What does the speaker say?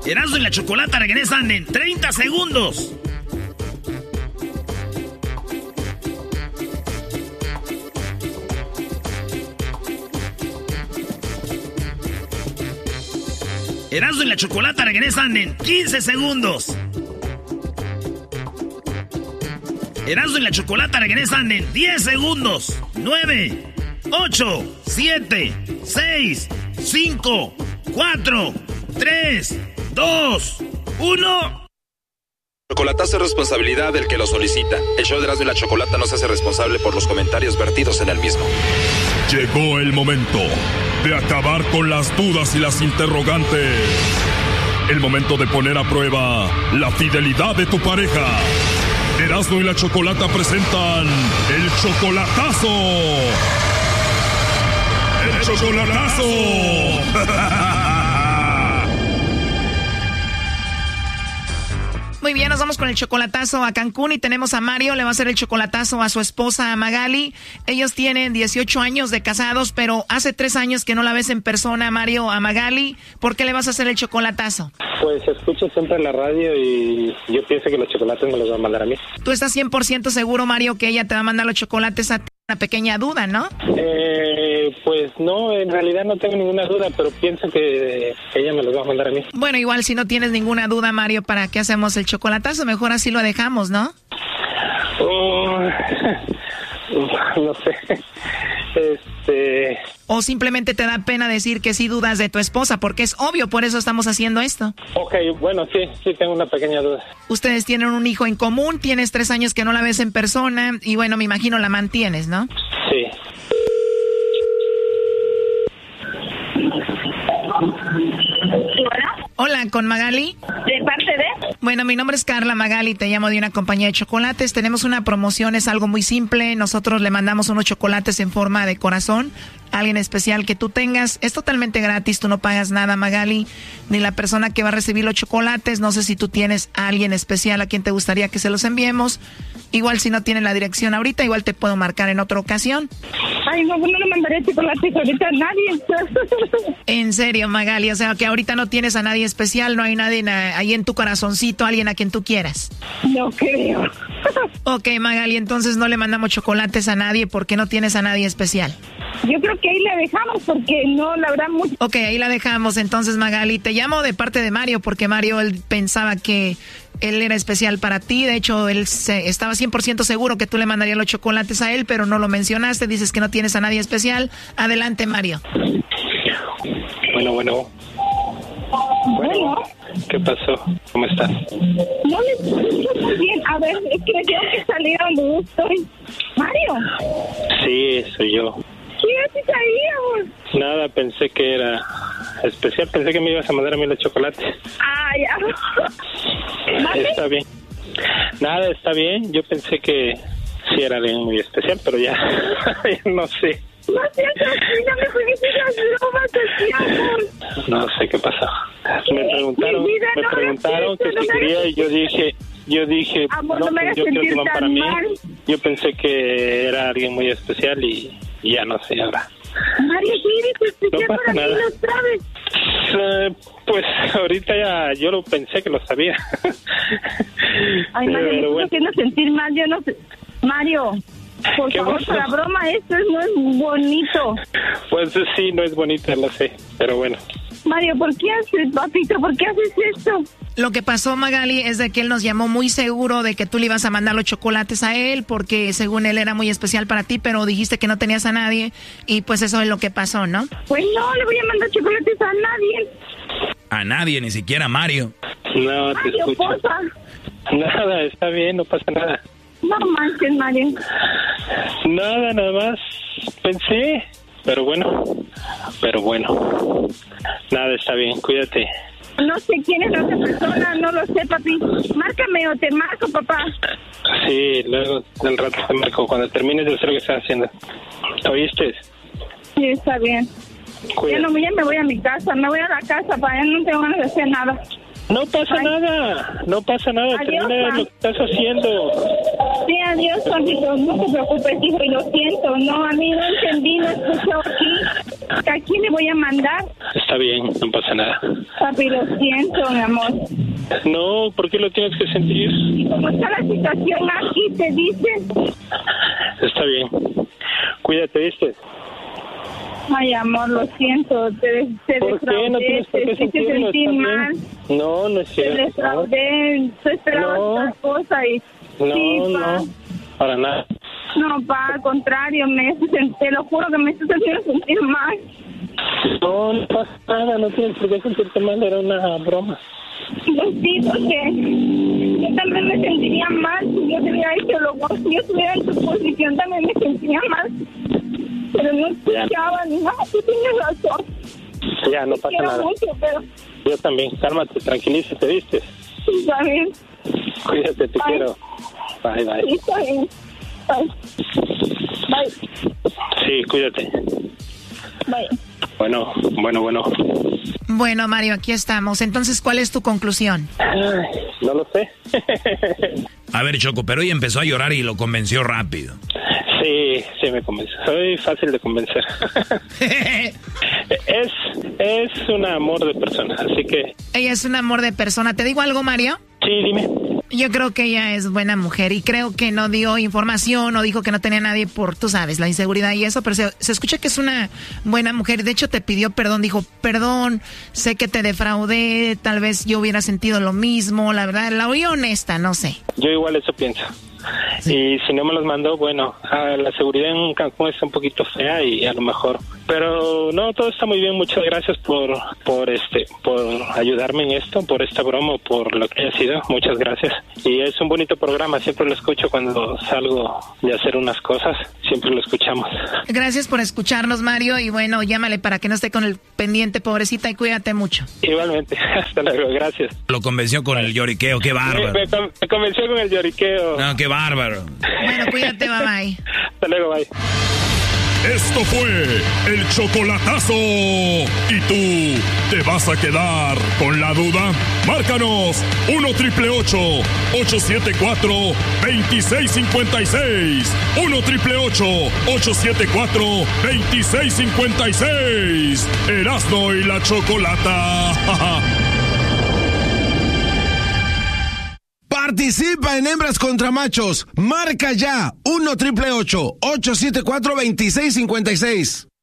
Erasmo y la Chocolata regresan en 30 segundos. Erasmo y la Chocolata regresan en 15 segundos. Erasmo y la Chocolata regresan en 10 segundos. 9, 8, 7, 6, 5, 4, 3, 2, 1. Chocolatazo es responsabilidad del que lo solicita. El show de Erasmo y la Chocolata no se hace responsable por los comentarios vertidos en el mismo. Llegó el momento de acabar con las dudas y las interrogantes. El momento de poner a prueba la fidelidad de tu pareja. Erasmo y la Chocolata presentan el chocolatazo. ¡El chocolatazo! Muy bien, nos vamos con el chocolatazo a Cancún y tenemos a Mario, le va a hacer el chocolatazo a su esposa Magali. Ellos tienen 18 años de casados, pero hace 3 años que no la ves en persona, Mario, a Magali. ¿Por qué le vas a hacer el chocolatazo? Pues escucho siempre la radio y yo pienso que los chocolates me los va a mandar a mí. ¿Tú estás 100% seguro, Mario, que ella te va a mandar los chocolates a ti? Una pequeña duda, ¿no? Pues no, en realidad no tengo ninguna duda, pero pienso que ella me los va a mandar a mí. Bueno, igual si no tienes ninguna duda, Mario, ¿para qué hacemos el chocolatazo? Mejor así lo dejamos, ¿no? No sé. O simplemente te da pena decir que sí dudas de tu esposa, porque es obvio, por eso estamos haciendo esto. Ok, bueno, sí tengo una pequeña duda. Ustedes tienen un hijo en común, tienes 3 años que no la ves en persona, y bueno, me imagino la mantienes, ¿no? Sí. Hola, ¿con Magali? ¿De parte de? Bueno, mi nombre es Carla Magali, te llamo de una compañía de chocolates. Tenemos una promoción, es algo muy simple. Nosotros le mandamos unos chocolates en forma de corazón a alguien especial que tú tengas. Es totalmente gratis, tú no pagas nada, Magali, ni la persona que va a recibir los chocolates. No sé si tú tienes a alguien especial a quien te gustaría que se los enviemos. Igual si no tienen la dirección ahorita, igual te puedo marcar en otra ocasión. Ay, no le mandaré chocolates ahorita a nadie. En serio, Magali, o sea que ahorita no tienes a nadie especial, no hay nadie ahí en tu corazoncito, alguien a quien tú quieras. No creo. Ok, Magali, entonces no le mandamos chocolates a nadie porque no tienes a nadie especial. Yo creo que ahí la dejamos porque no la habrá mucho. Ok, ahí la dejamos. Entonces, Magali, te llamo de parte de Mario porque Mario, él pensaba que él era especial para ti. De hecho, él estaba 100% seguro que tú le mandarías los chocolates a él, pero no lo mencionaste. Dices que no tienes a nadie especial. Adelante, Mario. Bueno. ¿Qué pasó? ¿Cómo estás? No le escucho muy bien. A ver, es que tengo que salir a donde estoy. Mario. Sí, soy yo. ¿Qué haces ahí, amor? Nada, pensé que era especial. Pensé que me ibas a mandar a mí los chocolates. Ah, ya. ¿Vale? Está bien. Nada, está bien. Yo pensé que sí era alguien muy especial, pero ya no sé. No seas así, no me juegues las bromas así, amor. No sé qué pasó. Me preguntaron que si quería y yo dije, amor, no, no me hagas yo quiero que sentir van para tan mí. mal. Yo pensé que era alguien muy especial y ya no sé ahora. Mario, sí eres especial No pasa para nada. mí, lo sabes. Pues ahorita ya yo lo pensé que lo sabía. Ay, Mario, me estoy haciendo sentir mal, yo no sé. Mario, por favor, pasó? para broma, esto no es bonito. Pues sí, no es bonita, lo sé, pero bueno. Mario, ¿por qué haces, papito? ¿Por qué haces esto? Lo que pasó, Magali, es de que él nos llamó muy seguro de que tú le ibas a mandar los chocolates a él porque según él era muy especial para ti, pero dijiste que no tenías a nadie y pues eso es lo que pasó, ¿no? Pues no, le voy a mandar chocolates a nadie. A nadie, ni siquiera a Mario. No, te Mario, escucho. porfa. Nada, está bien, no pasa nada. No manches, Mario. Nada más pensé, pero bueno. Nada, está bien, cuídate. No sé quién es la otra persona, no lo sé, papi. Márcame o te marco, papá. Sí, luego del rato te marco cuando termines de hacer lo que estás haciendo. ¿Oíste? Sí, está bien. Cuídate. Ya me voy a mi casa, me voy a la casa, para allá no tengo ganas de hacer nada. No pasa nada. Adiós, Termina pa. lo que estás haciendo. Sí, adiós, papito, no te preocupes, hijo, y lo siento, no, a mí no entendí, no escuché aquí. ¿A quién le voy a mandar? Está bien, no pasa nada. Papi, lo siento, mi amor. No, ¿por qué lo tienes que sentir? ¿Y cómo está la situación aquí? Te dicen. Está bien. Cuídate, ¿viste? Ay, amor, lo siento. Te ¿Por qué? No tienes por qué sentirlo, sentí mal. No, no es cierto. Te defraudé. Estoy esperando otra cosa y... No, sí, no, para nada. No, pa, al contrario, te lo juro que me estás haciendo sentir mal. No, no pasa nada, no tienes por qué sentirte mal, era una broma. Pues sí, porque yo también me sentiría mal si yo te hubiera hecho lo mismo. Si yo estuviera en tu posición también me sentiría mal. Pero no escuchaba ni nada, tú tienes razón. Ya, no pasa nada. Mucho, pero... Yo también, cálmate, tranquilízate, ¿viste? Está bien. Cuídate, te quiero. Bye, bye. Sí, está bien. Bye. Bye. Sí, cuídate. Bye. Bueno. Bueno, Mario, aquí estamos. Entonces, ¿cuál es tu conclusión? Ay, no lo sé. A ver, Choco, pero ella empezó a llorar y lo convenció rápido. Sí, me convence. Soy fácil de convencer. Es un amor de persona, así que... Ella es un amor de persona. ¿Te digo algo, Mario? Sí, dime. Yo creo que ella es buena mujer y creo que no dio información o dijo que no tenía nadie por, tú sabes, la inseguridad y eso, pero se escucha que es una buena mujer. De hecho, te pidió perdón, dijo, perdón, sé que te defraudé, tal vez yo hubiera sentido lo mismo, la verdad, la oí honesta, no sé. Yo igual eso pienso. Sí. Y si no me los mandó, bueno, la seguridad en Cancún está un poquito fea y a lo mejor... Pero no, todo está muy bien. Muchas gracias por ayudarme en esto, por esta broma, por lo que haya sido. Muchas gracias. Y es un bonito programa. Siempre lo escucho cuando salgo de hacer unas cosas. Siempre lo escuchamos. Gracias por escucharnos, Mario. Y bueno, llámale para que no esté con el pendiente, pobrecita, y cuídate mucho. Igualmente. Hasta luego. Gracias. Lo convenció con el lloriqueo. Qué bárbaro. Me convenció con el lloriqueo. No, qué bárbaro. Bueno, cuídate, bye bye. Hasta luego, bye. Esto fue el chocolatazo. ¿Y tú te vas a quedar con la duda? Márcanos 1-888-874-2656. 1-888-874-2656. Erasmo y la Chocolata. Participa en Hembras contra Machos. Marca ya 1-888-874-2656.